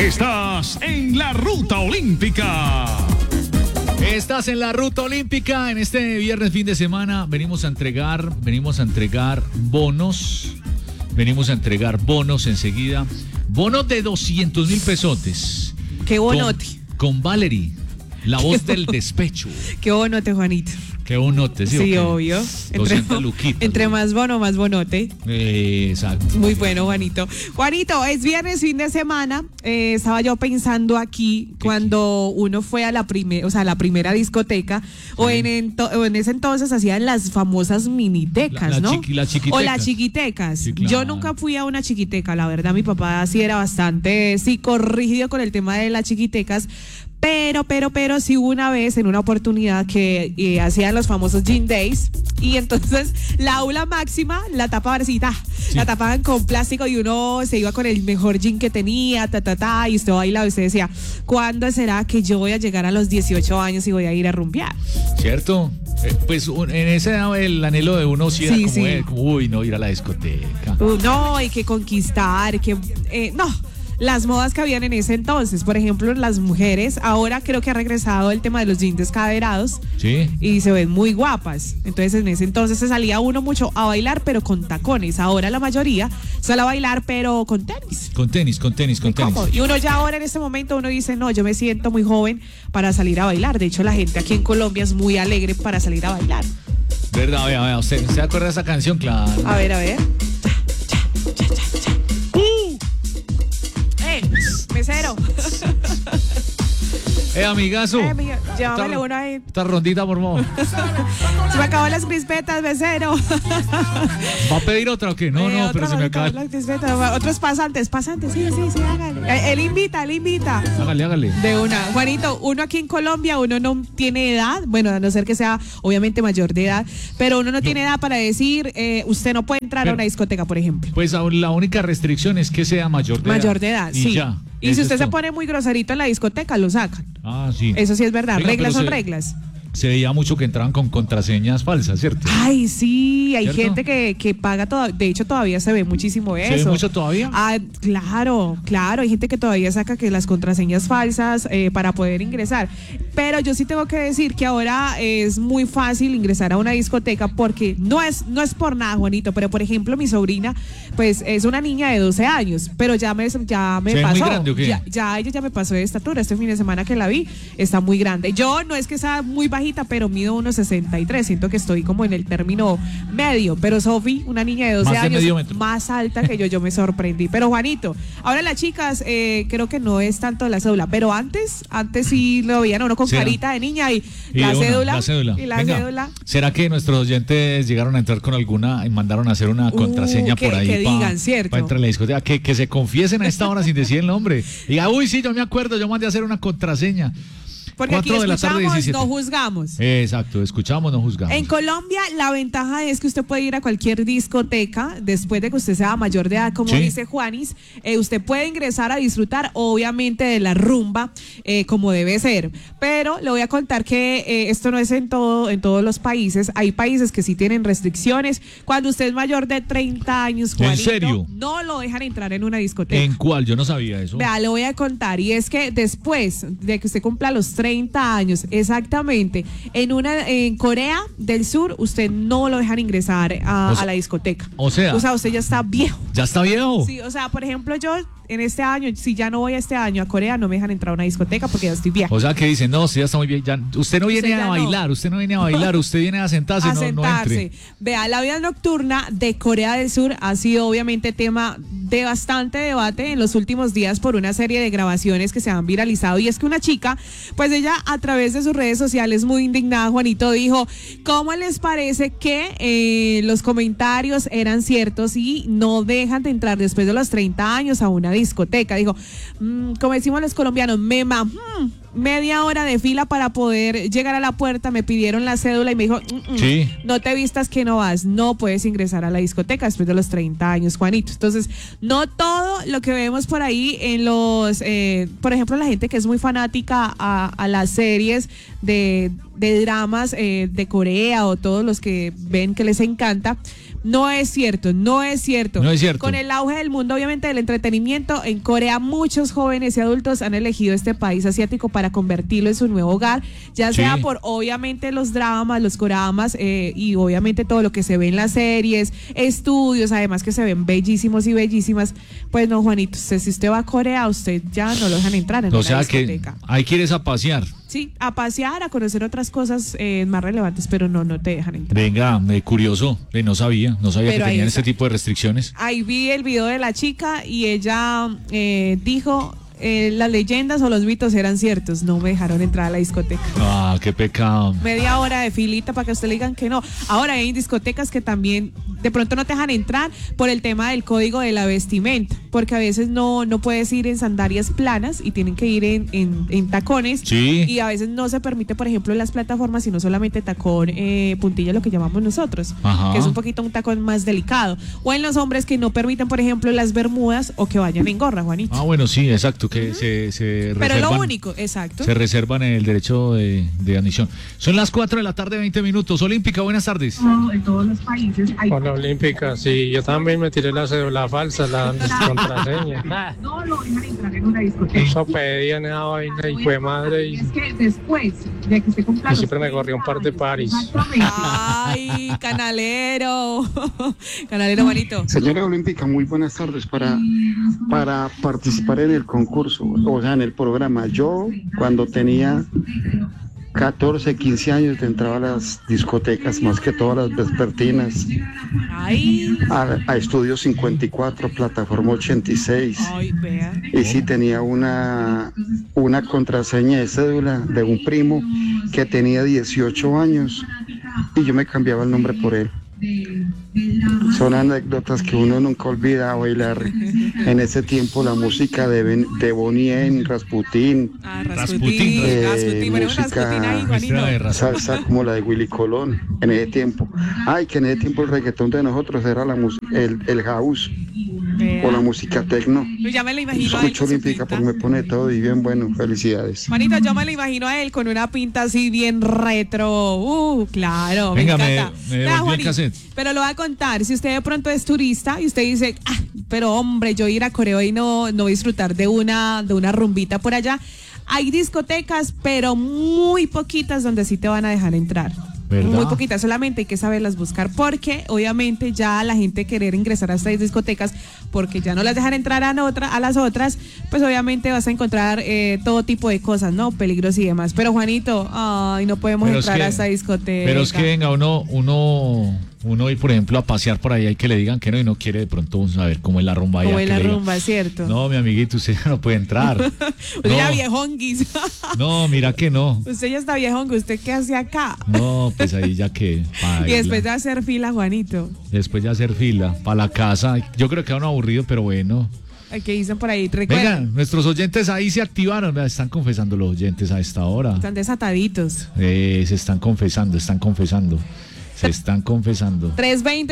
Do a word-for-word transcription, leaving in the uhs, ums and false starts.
Estás en la ruta olímpica. Estás en la ruta olímpica. En este viernes fin de semana venimos a entregar, venimos a entregar bonos. Venimos a entregar bonos enseguida. Bonos de doscientos mil pesotes. Qué bonote. Con, con Valerie, la voz del despecho. Qué bonote, Juanito. Qué bonote, sí. Sí, okay. obvio. doscientas luquitas. Entre más bono, más bonote. Eh, exacto. Muy bueno, Juanito. Juanito, es viernes, fin de semana. Eh, estaba yo pensando aquí cuando uno fue a la primera, o sea, la primera discoteca, sí. o, en ento, o en ese entonces hacían las famosas minitecas, la, la ¿no? Chiqui, la chiquitecas. O las chiquitecas. Sí, claro. Yo nunca fui a una chiquiteca, la verdad, mi papá sí era bastante psicorrígido con el tema de las chiquitecas. Pero, pero, pero sí hubo una vez en una oportunidad que eh, hacían los famosos Gin Days y entonces la aula máxima, la tapaban así, ta, sí. la tapaban con plástico y uno se iba con el mejor gin que tenía, ta, ta, ta, y usted bailaba y usted decía, ¿cuándo será que yo voy a llegar a los dieciocho años y voy a ir a rumbear? ¿Cierto? Eh, pues en ese edad el anhelo de uno sí era sí, como, sí. Eh, como, uy, no, ir a la discoteca. Uh, no, hay que conquistar, que, eh, no. Las modas que habían en ese entonces, por ejemplo, las mujeres, ahora creo que ha regresado el tema de los jeans descaderados, sí. y se ven muy guapas. Entonces en ese entonces se salía uno mucho a bailar, pero con tacones. Ahora la mayoría sale a bailar, pero con tenis. Con tenis, con tenis, con tenis. Y uno ya ahora en este momento uno dice, no, yo me siento muy joven para salir a bailar. De hecho, la gente aquí en Colombia es muy alegre para salir a bailar. ¿Verdad? Vea, vea, ¿usted se acuerda de esa canción? Claro. A ver, a ver. Mesero. Eh, amigazo. Eh, amiga, llévamele uno ahí. Esta rondita, por favor. Se me acabó las crispetas, mesero. ¿Va a pedir otra o qué? No, eh, no, pero se me acaba. Las crispetas. Otros pasantes, pasantes, sí, sí, sí, hágale. Eh, él invita, él invita. Hágale, hágale. De una. Juanito, uno aquí en Colombia, uno no tiene edad, bueno, a no ser que sea obviamente mayor de edad, pero uno no, no. tiene edad para decir, eh, usted no puede entrar pero, a una discoteca, por ejemplo. Pues la única restricción es que sea mayor de mayor edad. Mayor de edad, y sí. Ya. Y si usted se pone muy groserito en la discoteca, lo sacan. Ah, sí. Eso sí es verdad. Venga, reglas son se, reglas. Se veía mucho que entraban con contraseñas falsas, ¿cierto? Ay, sí, hay ¿cierto? gente que, que paga todo. De hecho, todavía se ve muchísimo eso. ¿Se ve mucho todavía? Ah, claro, claro. Hay gente que todavía saca que las contraseñas falsas eh, para poder ingresar. Pero yo sí tengo que decir que ahora es muy fácil ingresar a una discoteca porque no es, no es por nada, Juanito, pero por ejemplo, mi sobrina, pues es una niña de doce años, pero ya me, ya me ¿Se pasó. ve muy grande o qué? Ya, ya ella ya me pasó de estatura. Este fin de semana que la vi, está muy grande. Yo no es que sea muy bajita, pero mido uno sesenta y tres. Siento que estoy como en el término medio. Pero Sofi, una niña de doce más años, de más alta que yo, yo me sorprendí. Pero Juanito, ahora las chicas, eh, creo que no es tanto la cédula, pero antes, antes sí lo veían a uno con ¿será? Carita de niña y, y la, una, cédula, la cédula. Y la Venga, cédula. ¿Será que nuestros oyentes llegaron a entrar con alguna y mandaron a hacer una contraseña uh, que, por ahí? Que pa, digan, ¿cierto? Para entrar en la discoteca. Que, que se confiesen a esta hora sin decir el nombre. Y diga, uy, sí, yo me acuerdo, yo mandé a hacer una contraseña. Porque aquí escuchamos, no juzgamos. Exacto, escuchamos, no juzgamos. En Colombia la ventaja es que usted puede ir a cualquier discoteca después de que usted sea mayor de edad, como sí. dice Juanis. Eh, usted puede ingresar a disfrutar, obviamente, de la rumba, eh, como debe ser. Pero le voy a contar que eh, esto no es en todo, en todos los países. Hay países que sí tienen restricciones. Cuando usted es mayor de treinta años, Juanito, ¿en serio? No lo dejan entrar en una discoteca. ¿En cuál? Yo no sabía eso. Vea, le voy a contar. Y es que después de que usted cumpla los treinta años, exactamente, en una en Corea del Sur, usted no lo dejan ingresar a, o sea, a la discoteca. O sea, o sea, usted ya está viejo. ¿Ya está viejo? Sí, o sea, por ejemplo, yo en este año, si ya no voy este año a Corea, no me dejan entrar a una discoteca porque ya estoy viejo. O sea, que dicen, no, usted ya está muy bien. Ya, usted no viene usted a bailar, no. usted no viene a bailar, usted viene a sentarse, a no, sentarse. no entre. Vea, la vida nocturna de Corea del Sur ha sido obviamente tema de bastante debate en los últimos días por una serie de grabaciones que se han viralizado, y es que una chica, pues ella a través de sus redes sociales, muy indignada, Juanito, dijo, ¿cómo les parece que eh, los comentarios eran ciertos y no dejan de entrar después de los treinta años a una discoteca? Dijo, mmm, como decimos los colombianos, mema, mmm, media hora de fila para poder llegar a la puerta, me pidieron la cédula y me dijo, mm, mm, sí. no te vistas que no vas, no puedes ingresar a la discoteca después de los treinta años, Juanito. Entonces, no todo lo que vemos por ahí en los, eh, por ejemplo, la gente que es muy fanática a, a las series de, de dramas eh, de Corea, o todos los que ven que les encanta, No es cierto, no es cierto. No es cierto. Con el auge del mundo, obviamente, del entretenimiento, en Corea muchos jóvenes y adultos han elegido este país asiático para convertirlo en su nuevo hogar, ya Sí. sea por, obviamente, los dramas, los coramas eh, y obviamente todo lo que se ve en las series, estudios, además que se ven bellísimos y bellísimas. Pues no, Juanito, usted, si usted va a Corea, usted ya no lo dejan entrar en O una sea que discoteca. ahí quieres a pasear. Sí, a pasear, a conocer otras cosas eh, más relevantes, pero no, no te dejan entrar. Venga, eh, curioso, eh, no sabía, no sabía Pero que ahí tenían está. este tipo de restricciones. Ahí vi el video de la chica y ella eh, dijo, eh, las leyendas o los mitos eran ciertos, no me dejaron entrar a la discoteca. Ah, qué pecado. Media hora de filita para que usted le digan que no. Ahora hay discotecas que también de pronto no te dejan entrar por el tema del código de la vestimenta, porque a veces no, no puedes ir en sandalias planas y tienen que ir en, en, en tacones. Sí. Y a veces no se permite, por ejemplo, en las plataformas, sino solamente tacón, eh, puntilla, lo que llamamos nosotros, Ajá. que es un poquito un tacón más delicado. O en los hombres que no permiten, por ejemplo, las bermudas o que vayan en gorra, Juanito. Ah, bueno, sí, exacto, que se, se Pero reservan. lo único, exacto. Se reservan el derecho de, de admisión. Son las cuatro de la tarde, veinte minutos. Olímpica, buenas tardes. En todos los países hay... Con la Olímpica, sí, yo también me tiré la cédula falsa, la contraseña. No lo dejan entrar en una discoteca. Eso pedían esa vaina y fue madre y Es que después de que se cumpla y los siempre me corrió un par de paris. Exactamente. Ay, canalero. Canalero, Juanito. Señora Olímpica, muy buenas tardes. Para, para participar en el concurso, o sea, en el programa, yo cuando tenía catorce, quince años entraba a las discotecas, más que todas las vespertinas, Ay, a, a Estudio cincuenta y cuatro, Plataforma ochenta y seis. ay, vea. Y sí tenía una, una contraseña de cédula de un primo que tenía dieciocho años y yo me cambiaba el nombre por él. Son anécdotas que uno nunca olvida bailar. En ese tiempo la música de, Ben- de Bonnie M, Rasputín, Ah, Rasputín. Rasputín. Eh, Rasputín. Bueno, música Rasputín ahí, Juanito. Extra de razón. salsa como la de Willy Colón, en ese tiempo. Ay, que en ese tiempo el reggaetón de nosotros era la mus- el, el house Vea. o la música tecno. Yo ya me lo imagino a él Escucho con su Olímpica pinta. porque me pone todo y bien bueno. Felicidades. Juanito, yo me lo imagino a él con una pinta así bien retro. Uh, claro, Venga, me me- encanta. me Vea, devolvió el Juanito, cassette. pero lo voy a contar. Si usted de pronto es turista y usted dice, ah, pero hombre, yo ir a Corea y no, no disfrutar de una, de una rumbita por allá. Hay discotecas, pero muy poquitas donde sí te van a dejar entrar. ¿Verdad? Muy poquitas, solamente hay que saberlas buscar, porque obviamente ya la gente querer ingresar a estas discotecas, porque ya no las dejan entrar a, otra, a las otras, pues obviamente vas a encontrar eh, todo tipo de cosas, ¿no? Peligros y demás. Pero Juanito, ay, no podemos Pero es entrar que- a esta discoteca. Pero es que venga, uno, uno, uno ir, por ejemplo, a pasear por ahí y que le digan que no y no quiere de pronto saber cómo es la rumba allá. Como en que la le digan, rumba, ¿cierto? No, mi amiguito, usted ya no puede entrar. Usted ya No. viejonguis. No, mira que no. Usted ya está viejongo, ¿usted qué hace acá? No, pues ahí ya que. Y después de hacer fila, Juanito. Después de hacer fila para la casa. Yo creo que era un aburrido, pero bueno. ¿Qué dicen por ahí? Venga, Recuerden, nuestros oyentes ahí se activaron. Vea, están confesando los oyentes a esta hora. están desataditos. Eh, se están confesando, están confesando. Se están confesando. tres veinte